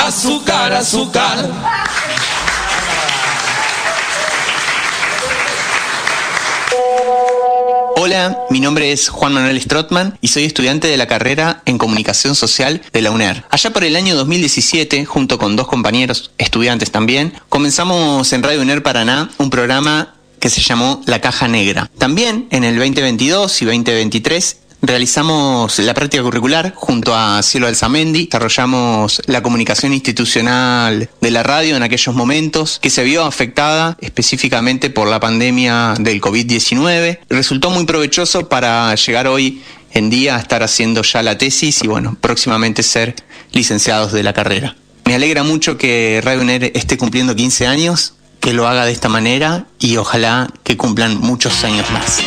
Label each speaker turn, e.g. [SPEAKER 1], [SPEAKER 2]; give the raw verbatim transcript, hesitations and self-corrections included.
[SPEAKER 1] azúcar, azúcar.
[SPEAKER 2] Hola, mi nombre es Juan Manuel Strothman y soy estudiante de la carrera en Comunicación Social de la UNER. Allá por el año dos mil diecisiete, junto con dos compañeros estudiantes también, comenzamos en Radio UNER Paraná un programa que se llamó La Caja Negra. También en el veinte veintidós y veinte veintitrés realizamos la práctica curricular junto a Cielo Alzamendi, desarrollamos la comunicación institucional de la radio en aquellos momentos que se vio afectada específicamente por la pandemia del COVID diecinueve. Resultó muy provechoso para llegar hoy en día a estar haciendo ya la tesis y bueno, próximamente ser licenciados de la carrera. Me alegra mucho que Radio UNER esté cumpliendo quince años, que lo haga de esta manera y ojalá que cumplan muchos años más.